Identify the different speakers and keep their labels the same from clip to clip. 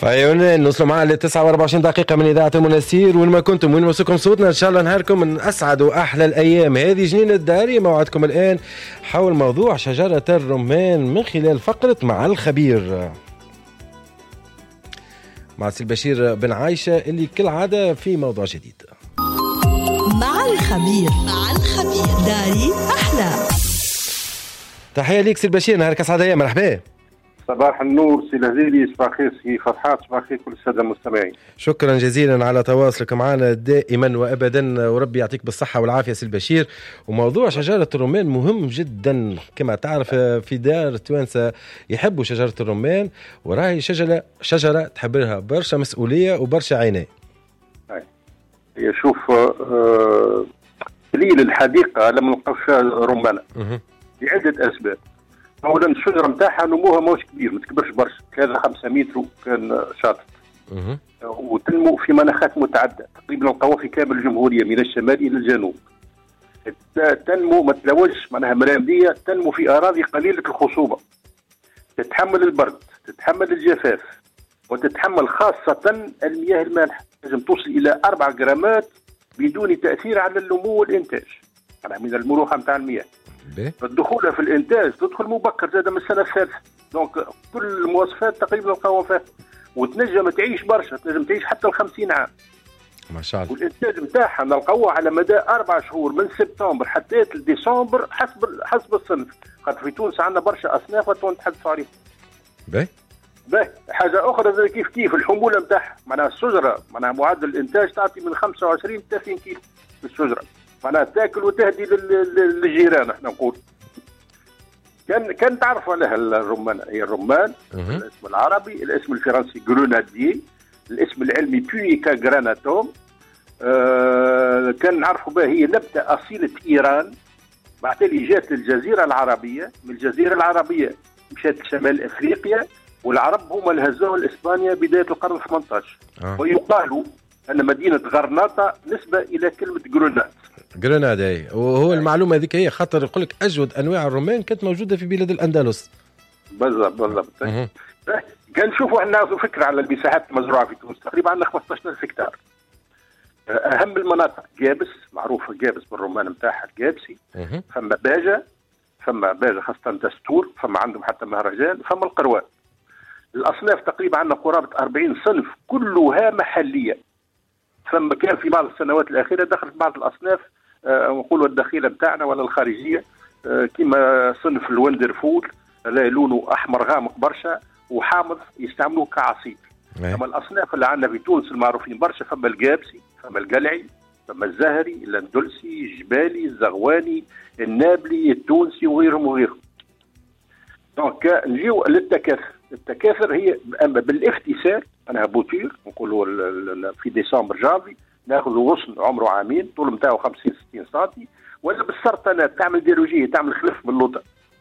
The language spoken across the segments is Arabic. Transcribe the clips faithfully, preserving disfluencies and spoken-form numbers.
Speaker 1: عيوني نوصلوا معنا ل تسعة وأربعة وعشرين دقيقة من إذاعة المناسير. وين ما كنتم وين وصلكم صوتنا إن شاء الله نهاركم من أسعد وأحلى الأيام. هذه جنينة الداري موعدكم الآن حول موضوع شجرة الرمان من خلال فقرة مع الخبير مع سي البشير بن عايشة اللي كالعادة في موضوع جديد.
Speaker 2: مع الخبير مع الخبير داري أحلى.
Speaker 1: تحية ليك سي البشير، نهارك أسعد أيام. مرحبا.
Speaker 3: صباح النور سي الهزيلي، صباح الخير سي فرحات، صباح الخير كل الساده المستمعين.
Speaker 1: شكرا جزيلا على تواصلك معنا دائما وابدا، وربي يعطيك بالصحه والعافيه سي البشير. وموضوع شجره الرمان مهم جدا كما تعرف، في دار توانسه يحبوا شجره الرمان، وراهي شجره شجره تحب لها برشا مسؤوليه وبرشا عنايه.
Speaker 3: هي شوف آه قليل الحديقه لما نلقاو فيها رمانه لعده اسباب. اولا الشجره نتاعها نموها ماهوش كبير، ما تكبرش برشا، ثلاثة خمسة متر كان شاطر. أه. وتنمو في مناخات متعدده، تقريبا نلقاوها في كامل الجمهوريه من الشمال الى الجنوب. تنمو ما تلوجش معناها ملامديه، تنمو في اراضي قليله الخصوبه، تتحمل البرد، تتحمل الجفاف، وتتحمل خاصه المياه المالحه، لازم توصل الى أربعة جرامات بدون تاثير على النمو والانتاج، معناها من الملوحه نتاع المياه. فالدخول في الانتاج تدخل مبكر زاد من السنه الثالثه، دونك كل المواصفات تقريبا نلقاوها فيها، وتنجم تعيش برشا، تنجم تعيش حتى ل خمسين عام
Speaker 1: ما شاء الله.
Speaker 3: والانتاج نتاعها نلقاوه على مدى اربع شهور من سبتمبر حتى ديسمبر حسب حسب الصنف، خاطر في تونس عندنا برشا اصناف ونتحدثوا عليهم.
Speaker 1: باهي
Speaker 3: باهي حاجه اخرى زي كيف كيف الحموله نتاعها، معناها الشجره معناها معدل الانتاج تعطي من خمسة وعشرين ل ثلاثين كيلو في الشجره، معناها تاكل وتهدي للجيران. احنا نقول كان كان تعرفوا عليها الرمان، هي الرمان الاسم العربي، الاسم الفرنسي جروناديي، الاسم العلمي بيونيكا جراناتوم. آه كان نعرفوا بها هي نبته اصيله ايران، بعد اللي جات الجزيره العربيه، من الجزيره العربيه مشات شمال افريقيا، والعرب هما اللي هزوها لاسبانيا بدايه القرن الثامن عشر. آه. ويقال ان مدينه غرناطه نسبه الى كلمه جرونات.
Speaker 1: جرناطة، وهو المعلومه هذيك هي خاطر يقول لك اجود انواع الرمان كانت موجوده في بلاد الاندلس.
Speaker 3: بالضبط بالضبط. كان نشوفوا احنا فكره على المساحات المزروعه في تونس، تقريبا عندنا خمسطاش ألف هكتار. اهم المناطق جابس، معروفه جابس بالرمان نتاعها الجابسي، فما باجه، فما باجه خاصه دستور، فما عندهم حتى مهرجان، فما القروان. الاصناف تقريبا عندنا قرابه أربعين صنف كلها محليه. ثم كان في بعض السنوات الأخيرة دخلت بعض الأصناف آه نقولوا الدخيلة بتاعنا ولا الخارجية، آه كما صنف الوندرفول، لونه أحمر غامق برشا وحامض يستعملوه كعصير. أما الأصناف اللي عندنا في تونس المعروفين برشا، فما الجابسي، فما القلعي، فما الزهري، الاندلسي، الجبالي، الزغواني، النابلي، التونسي وغيرهم وغيرهم. دونك نجيو للتكاثر. التكاثر هي اما بالافتسار، انا بوتير نقولوا في ديسمبر جانفي ناخذوا غصن عمره عامين، طول نتاعو خمسين ستين سنتي، ولا بالسرطانات تعمل ديروجيه، تعمل خلف باللوطه.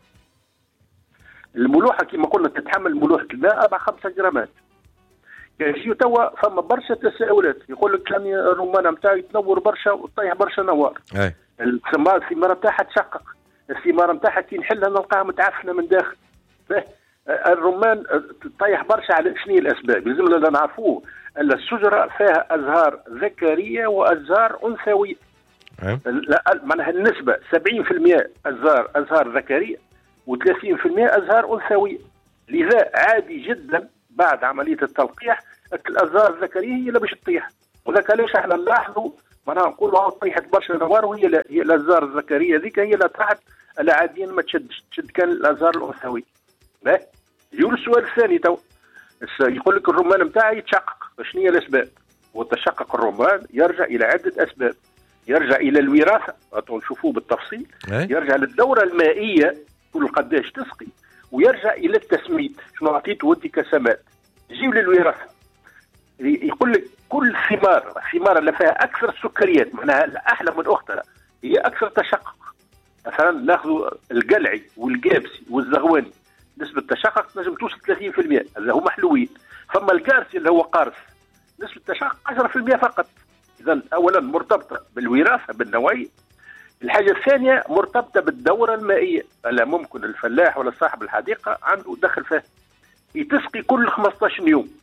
Speaker 3: الملوحه كما قلنا تتحمل ملوحه الماء أربعة خمسة جرامات. يجيو توا فما برشا تساؤلات، يقول لك كان الرمانه نتاعي تنور برشا وتطيح برشا نوار. الثمار الثماره نتاعها تشقق، الثماره نتاعها كي نحلها نلقاها متعفنه من داخل. الرمان تطيح برشا على شنو الاسباب؟ لازمنا نعرفوه ان الشجره فيها ازهار ذكريه وازهار انثويه. معناها النسبه سبعين بالمئة ازهار ازهار ذكريه وثلاثين بالمئة ازهار انثويه. لذا عادي جدا بعد عمليه التلقيح الازهار الذكريه هي اللي باش تطيح، وذاك علاش احنا نلاحظوا معناها نقولوا طيحت برشا نوار، وهي لا هي الازهار الذكريه ذيك هي اللي طاحت، العاديين ما تشدش، تشد كان الازهار الانثويه. باهي يجيو السؤال الثاني تو، يقول لك الرمان نتاعي يتشقق، شنو هي الاسباب؟ وتشقق الرمان يرجع الى عده اسباب، يرجع الى الوراثه، نشوفوه بالتفصيل، يرجع للدوره المائيه كل قداش تسقي، ويرجع الى التسميد، شنو عطيته انت كسمات. يجيو للوراثه، يقول لك كل ثمار الثمار اللي فيها اكثر السكريات معناها احلى من اختها هي اكثر تشقق. مثلا ناخذ القلعي والجابسي والزغواني، نسبة التشقق تنجم توصل ثلاثين بالمئة، هذا هما حلوين. فما القارسي اللي هو قارس نسبة التشقق عشرة بالمئة فقط. إذا أولا مرتبطة بالوراثة بالنوعية. الحاجة الثانية مرتبطة بالدورة المائية، ألا ممكن الفلاح ولا صاحب الحديقة عنده دخل فيها، يتسقي كل خمسطاش يوم،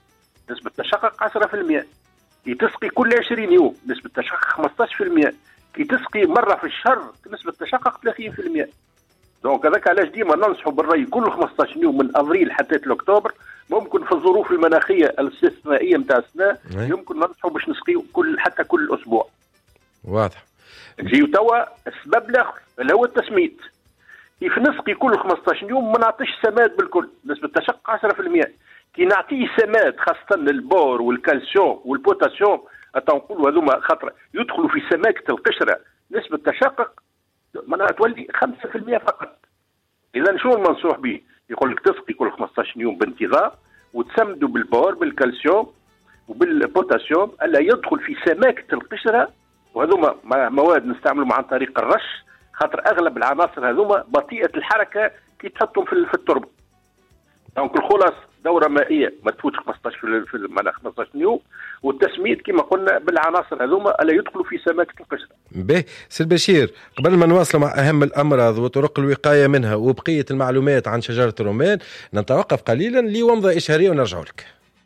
Speaker 3: نسبة تشقق عشرة بالمئة. كي تسقي كل عشرين يوم نسبة تشقق خمسطاش بالمئة. كي تسقي مرة في الشهر نسبة تشقق ثلاثين بالمئة. دونك هذاك علاش ديما ننصحوا بالري كل خمسطاش يوم من افريل حتى اكتوبر. ممكن في الظروف المناخيه الاستثنائيه نتاع السنه يمكن ننصحوا باش نسقيو كل حتى كل اسبوع.
Speaker 1: واضح.
Speaker 3: نجيو توا السبب الاخر اللي هو التسميد. كيف نسقي كل خمسطاش يوم ما نعطيش سماد بالكل نسبه تشقق عشرة بالمئة. كي نعطيه سماد خاصه البور والكالسيوم والبوتاسيوم تنقولوا هذوما خاطر يدخلوا في سماكه القشره نسبه تشقق معناها تولي خمسة بالمئة فقط. اذا شو المنصوح به؟ يقول لك تسقي كل خمسطاش يوم بانتظام وتسمدوا بالبور بالكالسيوم وبالبوتاسيوم الا يدخل في سماكه القشره. وهذوما مواد نستعملهم عن طريق الرش خاطر اغلب العناصر هذوما بطيئه الحركه كي تحطهم في التربه. دونك الخلاص دوره مائيه ما تفوتش خمسطاش في معناها خمسطاش يوم والتسميد كما قلنا بالعناصر هذوما الا يدخلوا في سماكه القشره.
Speaker 1: باهي سي البشير، قبل ما نواصلوا مع اهم الامراض وطرق الوقايه منها وبقيه المعلومات عن شجره الرمان نتوقف قليلا لومضه اشهاريه ونرجع لك.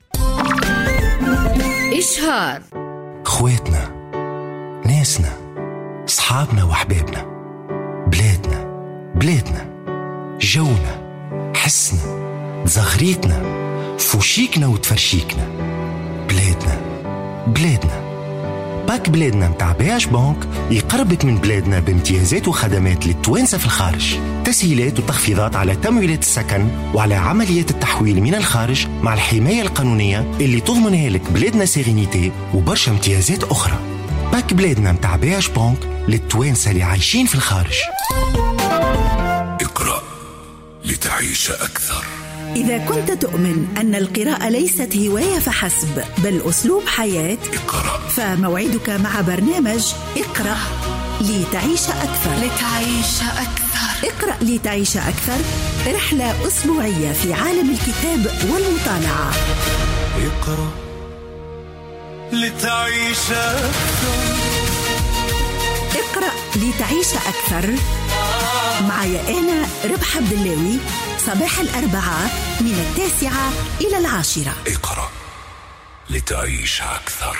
Speaker 4: اشهار.
Speaker 5: خواتنا، ناسنا، صحابنا وحبابنا، بلادنا، بلادنا، جونا، حسنا، زغريتنا، فوشيكنا وتفرشيكنا، بلادنا، بلادنا. باك بلادنا متاع بياش بانك يقربك من بلادنا بامتيازات وخدمات للتوانسة في الخارج، تسهيلات وتخفيضات على تمويلات السكن وعلى عمليات التحويل من الخارج مع الحماية القانونية اللي تضمنها لك بلادنا سيرينيتي وبرشا امتيازات أخرى. باك بلادنا متاع بياش بانك للتوانسة اللي عايشين في الخارج.
Speaker 6: اقرأ لتعيش أكثر.
Speaker 2: إذا كنت تؤمن أن القراءة ليست هواية فحسب بل أسلوب حياة،
Speaker 6: اقرأ.
Speaker 2: فموعدك مع برنامج اقرأ لتعيش أكثر.
Speaker 4: لتعيش أكثر.
Speaker 2: اقرأ لتعيش أكثر، رحلة أسبوعية في عالم الكتاب والمطالعة.
Speaker 6: اقرأ لتعيش أكثر.
Speaker 2: اقرأ لتعيش أكثر معي أنا ربح عبد اللوي صباح الأربعاء من التاسعة إلى العاشرة.
Speaker 6: اقرأ لتعيش أكثر.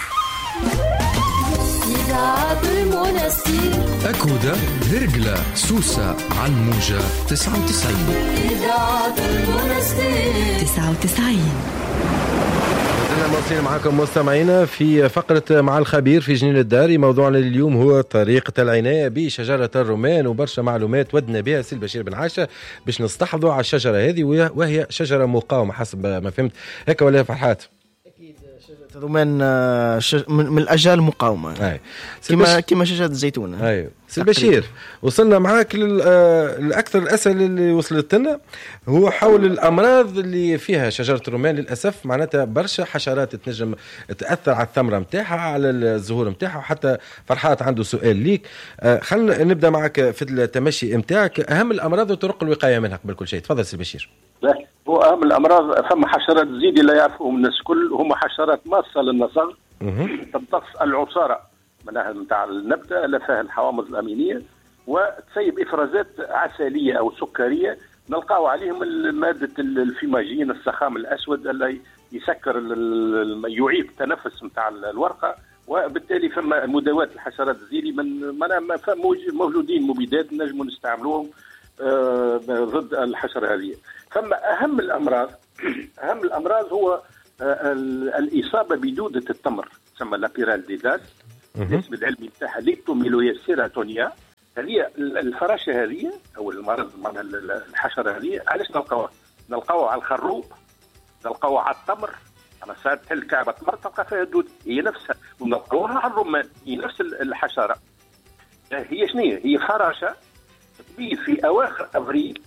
Speaker 7: إذاعة المنستير
Speaker 8: أكودة هرقلة سوسة على الموجة تسعة وتسعين.
Speaker 7: إذاعة المنستير
Speaker 2: تسعة وتسعين.
Speaker 1: مواصلين معكم مستمعينا في فقرة مع الخبير في جنين الداري. موضوعنا اليوم هو طريقة العناية بشجرة الرمان وبرشا معلومات ودنا بها سي البشير بن عاشة باش نستحضوا على الشجرة هذه وهي شجرة مقاومة حسب ما فهمت هيك ولا فرحات؟
Speaker 9: أكيد شجرة الرمان من الأشجار المقاومة كما كما شجرة الزيتون.
Speaker 1: أيوة سي البشير، وصلنا معاك للأكثر الأسئلة اللي وصلت لنا هو حول الأمراض اللي فيها شجرة الرمان. للأسف معناتها برشا حشرات تنجم تأثر على الثمرة متاعها على الزهور متاعها. وحتى فرحات عنده سؤال ليك، خلنا نبدأ معك في التمشي متاعك أهم الأمراض وطرق الوقاية منها قبل كل شيء. تفضل سي البشير.
Speaker 3: هو أهم الأمراض ثم حشرات زيد لا يعرفهم الناس الكل، هم حشرات ماصة للنصر تمتص العصارة منها نتاع النبتة لا فيها الحوامض الأمينية وتسيب إفرازات عسلية أو سكرية نلقاو عليهم مادة الفيماجين السخام الأسود اللي يسكر يعيق التنفس نتاع الورقة، وبالتالي فما مداوات الحشرات الزيري من ما موجودين مبيدات نجموا نستعملوهم ضد الحشرة هذه. فما أهم الأمراض أهم الأمراض هو الإصابة بدودة التمر تسمى لابيرال ديداس، الاسم العلمي بتاعها ليبتوميلويا سيراتونيا. هذه الفراشة هذه أو المرض معناها الحشرة هذه علاش نلقاوها؟ نلقاوها على الخروب، نلقاوها على التمر. أنا ساعات تحل كعبة تمر تلقى فيها دود هي نفسها، ونلقاوها على الرمان هي نفس الحشرة. هي شنو هي؟ هي فراشة تبيض في أواخر أبريل،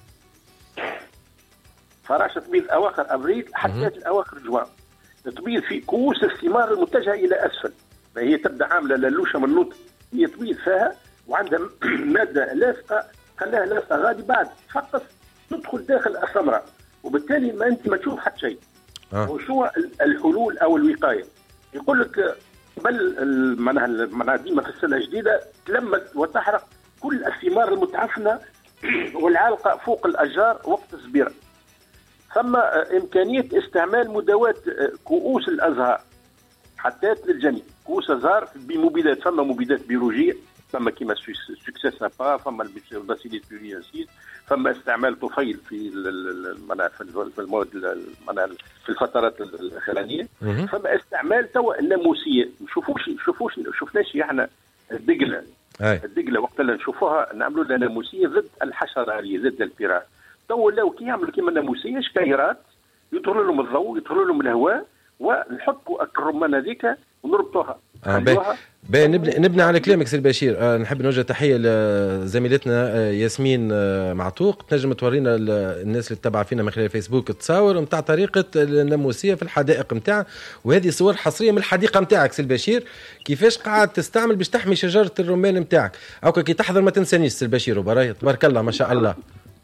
Speaker 3: فراشة تبيض أواخر أبريل حتى أواخر جوان، تبيض في كؤوس الثمار المتجهة إلى أسفل. فهي تبدا عامله للوشه من النوت هي تبيض فيها وعندها ماده لاصقه خلاها لاصقه غادي بعد تفقس تدخل داخل الثمره وبالتالي ما انت ما تشوف حتى شيء. آه. وشو الحلول او الوقايه؟ يقول لك قبل معناها معناها ديما في السنه الجديده تلمت وتحرق كل الثمار المتعفنه والعالقه فوق الاشجار وقت الزبيره. ثم إمكانية استعمال مداواة كؤوس الأزهار حتى للجميع. كؤوس أزهار بمبيدات، فما مبيدات بيولوجية، فما كيما سكسيس سابا، فما الباسيليس بيولينسيس، فما استعمال طفيل في في المواد في الفترات الأخرانية، فما استعمال توا الناموسية. شوفوش شوفوش شفناش احنا الدقلة الدقلة وقت اللي نشوفوها نعملوا لها ناموسية ضد الحشرة هذه ضد البيران. تو لو كي يعملوا كيما الناموسية شكايرات يدخلوا لهم الضوء يدخلوا لهم الهواء ونحطوا الرمان هذيك ونربطوها.
Speaker 1: آه باهي نبني, نبني على كلامك سي البشير. آه نحب نوجه تحيه لزميلتنا آه ياسمين آه معتوق. تنجم تورينا الناس اللي تتابع فينا من خلال فيسبوك تصاور نتاع طريقه الناموسيه في الحدائق نتاعها، وهذه صور حصريه من الحديقه نتاعك سي البشير كيفاش قاعد تستعمل باش تحمي شجره الرمان نتاعك. هاكا كي تحضر ما تنسانيش سي البشير وبراي تبارك الله ما شاء الله.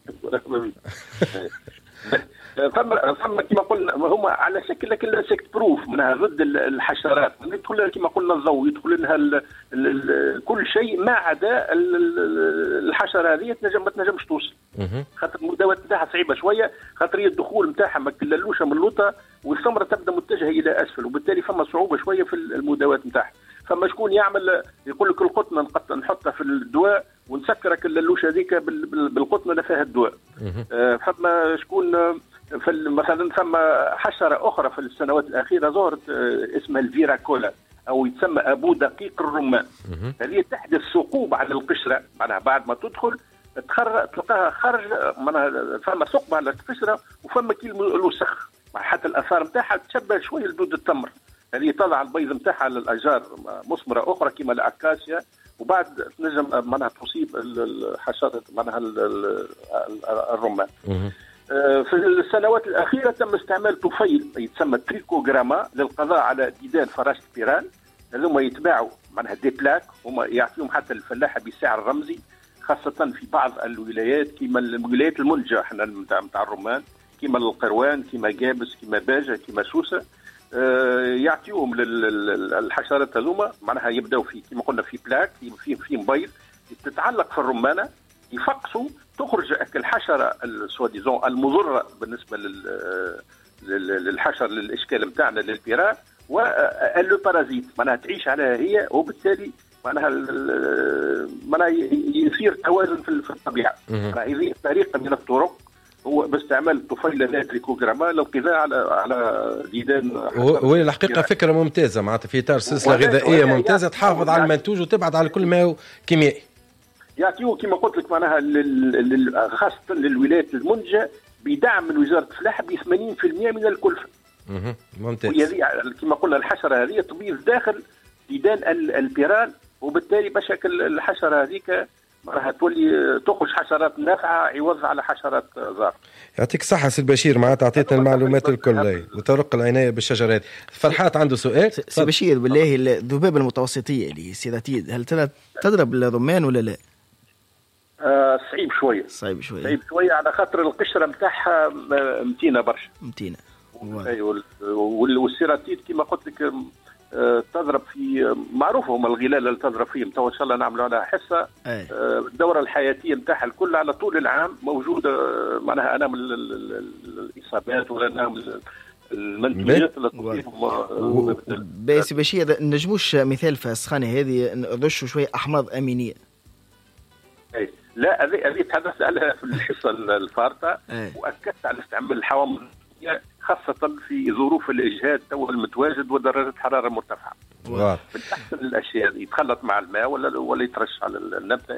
Speaker 3: ثم ثم كما قلنا هما على شكل لكن انسكت بروف منها ضد الحشرات، يدخل كما قلنا الضوء يدخل لها ال ال كل شيء ما عدا الحشره هذه تنجم ما تنجمش توصل، خاطر المداواه نتاعها صعيبه شويه، خاطر الدخول نتاعها ما كللوش من اللوطه والثمره تبدا متجهه الى اسفل، وبالتالي فما صعوبه شويه في المداواه نتاعها. فما شكون يعمل يقول لك القطنه نحطها في الدواء ونسكرك اللوشه هذيك بالقطنه اللي فيها الدواء. فما شكون مثلا ثم حشره اخرى في السنوات الاخيره ظهرت اسمها الفيراكولا او يتسمى ابو دقيق الرمان. هذه تحدث ثقوب على القشره، معناها بعد ما تدخل تلقاها خرج معناها فما ثقب على القشره وفما كي الوسخ، حتى الاثار نتاعها تشبه شويه لدود التمر. هذه تضع البيض نتاعها على الاشجار مثمره اخرى كما الاكاسيا، وبعد تنجم معناها تصيب الحشرات معناها الرمان. في السنوات الأخيرة تم استعمال طفيل يتسمى تريكوغراما للقضاء على ديدان فراشه البيران. هذوما يتباعوا معناها دي بلاك، هما يعطيهم حتى الفلاحة بسعر رمزي، خاصة في بعض الولايات كما الولايات المنتجة احنا نتاع نتاع الرمان كما القروان كما جابس كما باجة كما سوسة. اه يعطيوهم للحشرات هذوما معناها يبداو في كما قلنا في بلاك في في مبيض تتعلق في الرمانة، يفقسوا تخرج الحشره السواديزون المضره بالنسبه للحشر للاشكال نتاعنا للبيران والبارازيت معناها تعيش عليها هي، وبالتالي معناها معناها يصير توازن في الطبيعه. هذه طريقه من الطرق هو باستعمال الطفيله تريكوغراما للقضاء على على ديدان.
Speaker 1: وهي الحقيقه فكره ممتازه معناتها في اطار سلسله غذائيه ممتازه تحافظ على المنتوج وتبعد على كل ما هو كيميائي. يعطيوه
Speaker 3: كما قلت لك معناها خاصة للولايات المنتجة بدعم من وزارة الفلاحة ب ثمانين بالمئة من الكلفة.
Speaker 1: اها ممتاز.
Speaker 3: وهذه كما قلنا الحشرة هذه تبيض داخل ديدان البيران، وبالتالي باش الحشرة هذيك راح تولي تخرج حشرات نافعة عوض على حشرات ضار.
Speaker 1: يعطيك الصحة سي البشير معناتها أعطيتنا المعلومات الكل وطرق العناية بالشجرات. فرحات عنده سؤال
Speaker 9: سي بشير بالله الذبابة المتوسطية اللي سيراتيد هل تضرب الرمان ولا لا؟
Speaker 3: آه صعيب شويه
Speaker 9: صعيب شويه
Speaker 3: صعيب شويه على خاطر القشره نتاعها متينه برشا
Speaker 9: متينه.
Speaker 3: ايوه والسيراتيد كما قلت لك آه تضرب في معروف هما الغلال اللي تضرب فيهم تو ان شاء الله نعملوا عليها حصه. آه الدوره الحياتيه نتاعها الكل على طول العام موجوده معناها انا من الاصابات ولا انا من المنتوجات اللي تصيبهم.
Speaker 9: بس بشير نجموش مثال في السخانه هذه نرشوا شويه احماض امينيه.
Speaker 3: اي لا هذه هذه تحدثت عليها في الحصه الفارطه واكدت على استعمال الحوامض خاصه في ظروف الاجهاد تو المتواجد ودرجه الحراره المرتفعه. من احسن الاشياء يتخلط مع الماء ولا ولا يترش على النبته.